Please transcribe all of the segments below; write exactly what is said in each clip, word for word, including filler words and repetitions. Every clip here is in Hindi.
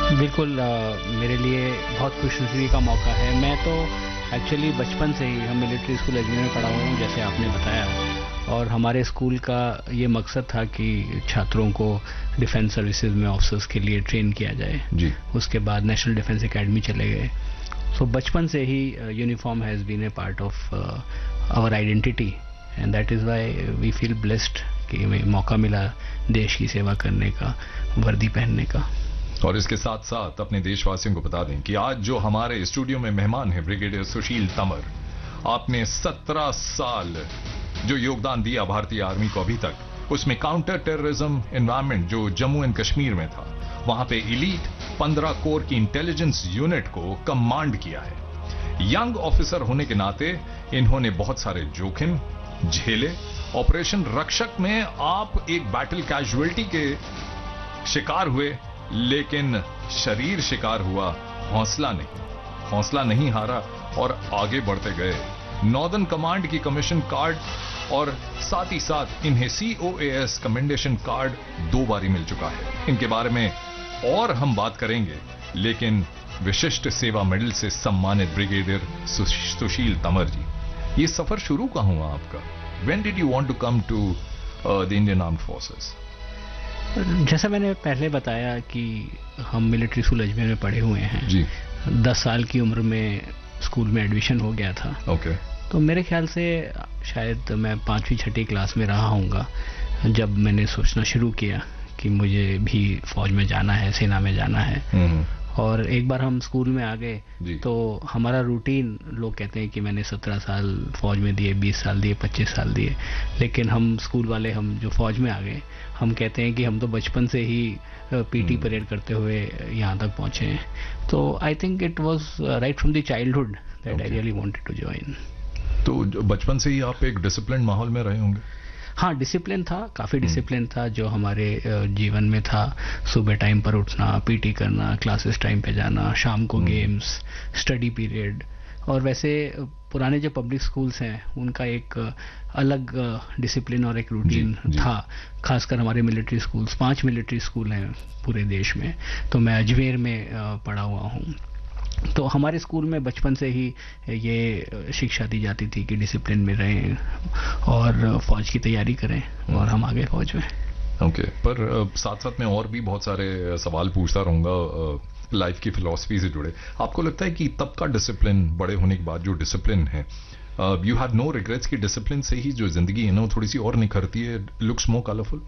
बिल्कुल, आ, मेरे लिए बहुत खुशनसीबी का मौका है। मैं तो एक्चुअली बचपन से ही हम मिलिट्री स्कूल अजमेर में पढ़ा हुआ हूँ, जैसे आपने बताया, और हमारे स्कूल का ये मकसद था कि छात्रों को डिफेंस सर्विसेज में ऑफिसर्स के लिए ट्रेन किया जाए जी। उसके बाद नेशनल डिफेंस एकेडमी चले गए। सो so, बचपन से ही uniform has been a part of our identity and that is why we feel blessed कि हमें मौका मिला देश की सेवा करने का, वर्दी पहनने का। और इसके साथ साथ अपने देशवासियों को बता दें कि आज जो हमारे स्टूडियो में मेहमान हैं ब्रिगेडियर सुशील तंवर, आपने सत्रह साल जो योगदान दिया भारतीय आर्मी को अभी तक, उसमें काउंटर टेररिज्म एनवायरनमेंट जो जम्मू एंड कश्मीर में था, वहां पे इलीट पंद्रह कोर की इंटेलिजेंस यूनिट को कमांड किया है। यंग ऑफिसर होने के नाते इन्होंने बहुत सारे जोखिम झेले। ऑपरेशन रक्षक में आप एक बैटल कैजुअलिटी के शिकार हुए, लेकिन शरीर शिकार हुआ, हौसला नहीं हौसला नहीं हारा और आगे बढ़ते गए। नॉर्दर्न कमांड की कमीशन कार्ड और साथ ही साथ इन्हें सी ओ ए एस कमेंडेशन कार्ड दो बारी मिल चुका है। इनके बारे में और हम बात करेंगे, लेकिन विशिष्ट सेवा मेडल से सम्मानित ब्रिगेडियर सुशील तंवर जी, ये सफर शुरू कहाँ हुआ आपका? When did you want to come to the Indian armed forces? जैसा मैंने पहले बताया कि हम मिलिट्री स्कूल अजमेर में पढ़े हुए हैं जी। दस साल की उम्र में स्कूल में एडमिशन हो गया था। ओके। तो मेरे ख्याल से शायद मैं पांचवी छठी क्लास में रहा हूँगा जब मैंने सोचना शुरू किया कि मुझे भी फौज में जाना है, सेना में जाना है। और एक बार हम स्कूल में आ गए तो हमारा रूटीन, लोग कहते हैं कि मैंने सत्रह साल फौज में दिए, बीस साल दिए, पच्चीस साल दिए, लेकिन हम स्कूल वाले, हम जो फौज में आ गए, हम कहते हैं कि हम तो बचपन से ही पीटी परेड करते हुए यहाँ तक पहुंचे हैं। तो I think it was right from the childhood that I really wanted to join. तो बचपन से ही आप एक डिसिप्लिन माहौल में रहे होंगे? हाँ, डिसिप्लिन था, काफ़ी डिसिप्लिन था जो हमारे जीवन में था। सुबह टाइम पर उठना, पीटी करना, क्लासेस टाइम पे जाना, शाम को गेम्स, स्टडी पीरियड। और वैसे पुराने जो पब्लिक स्कूल्स हैं उनका एक अलग डिसिप्लिन और एक रूटीन था, खासकर हमारे मिलिट्री स्कूल्स, पांच मिलिट्री स्कूल हैं पूरे देश में, तो मैं अजमेर में पढ़ा हुआ हूँ। तो हमारे स्कूल में बचपन से ही ये शिक्षा दी जाती थी कि डिसिप्लिन में रहें और फौज की तैयारी करें, और हम आ गए फौज में। ओके okay, पर साथ साथ मैं और भी बहुत सारे सवाल पूछता रहूंगा लाइफ की फिलॉसफी से जुड़े। आपको लगता है कि तब का डिसिप्लिन, बड़े होने के बाद जो डिसिप्लिन है, यू हैव नो रिग्रेट्स कि डिसिप्लिन से ही जो जिंदगी है ना वो थोड़ी सी और निखरती है, लुक्स मोर कलरफुल?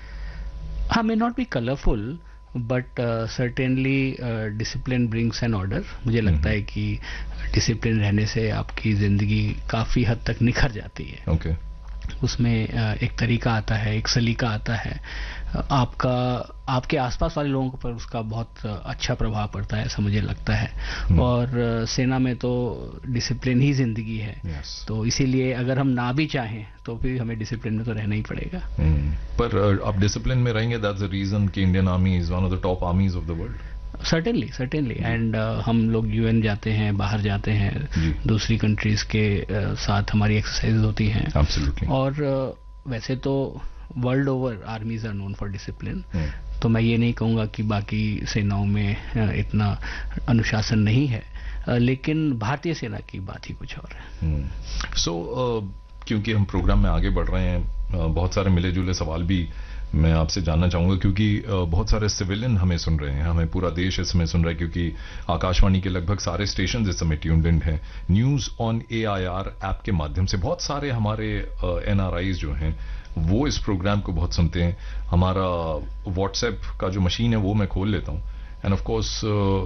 हाँ, may not be colourful but certainly discipline brings N order. मुझे लगता है कि डिसिप्लिन रहने से आपकी जिंदगी काफी हद तक निखर जाती है। Okay okay. उसमें uh, एक तरीका आता है, एक सलीका आता है, uh, आपका आपके आसपास वाले लोगों पर उसका बहुत uh, अच्छा प्रभाव पड़ता है, ऐसा मुझे लगता है। hmm. और uh, सेना में तो डिसिप्लिन ही जिंदगी है। yes. तो इसीलिए अगर हम ना भी चाहें तो भी हमें डिसिप्लिन में तो रहना ही पड़ेगा। hmm. पर uh, आप डिसिप्लिन में रहेंगे, दैट्स द रीजन कि Indian army is one of the top आर्मीज of the world. Certainly certainly and हम लोग यूएन जाते हैं, बाहर जाते हैं, दूसरी कंट्रीज के uh, साथ हमारी एक्सरसाइज होती हैं। Absolutely. और uh, वैसे तो world over आर्मीज are known for discipline. तो मैं ये नहीं कहूँगा कि बाकी सेनाओं में uh, इतना अनुशासन नहीं है, uh, लेकिन भारतीय सेना की बात ही कुछ और है। सो so, uh, क्योंकि हम प्रोग्राम में आगे बढ़ रहे हैं, uh, बहुत सारे मिले जुले सवाल भी मैं आपसे जानना चाहूंगा, क्योंकि बहुत सारे सिविलियन हमें सुन रहे हैं, हमें पूरा देश इस समय सुन रहा है, क्योंकि आकाशवाणी के लगभग सारे स्टेशन इस समय ट्यून्ड इन हैं। News on A I R app के माध्यम से बहुत सारे हमारे एन आर आईज जो हैं वो इस प्रोग्राम को बहुत सुनते हैं। हमारा व्हाट्सएप का जो मशीन है वो मैं खोल लेता हूँ, एंड ऑफ कोर्स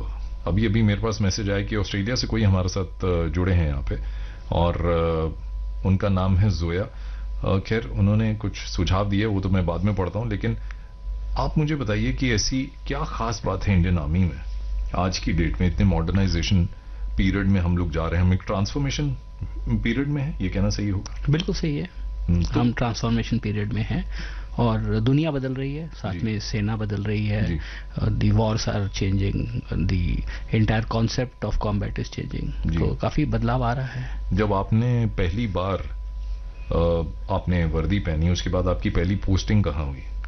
अभी अभी मेरे पास मैसेज आया कि ऑस्ट्रेलिया से कोई हमारे साथ जुड़े हैं यहाँ पे, और उनका नाम है जोया। खैर उन्होंने कुछ सुझाव दिए, वो तो मैं बाद में पढ़ता हूं, लेकिन आप मुझे बताइए कि ऐसी क्या खास बात है इंडियन आर्मी में आज की डेट में, इतने मॉडर्नाइजेशन पीरियड में हम लोग जा रहे हैं, हम एक ट्रांसफॉर्मेशन पीरियड में है, ये कहना सही होगा? बिल्कुल सही है, तो हम ट्रांसफॉर्मेशन पीरियड में हैं और दुनिया बदल रही है, साथ में सेना बदल रही है, दी Wars are changing, the entire concept of combat is changing, तो काफी बदलाव आ रहा है। जब आपने पहली बार Uh, आपने वर्दी पहनी, उसके बाद आपकी पहली पोस्टिंग कहाँ हुई?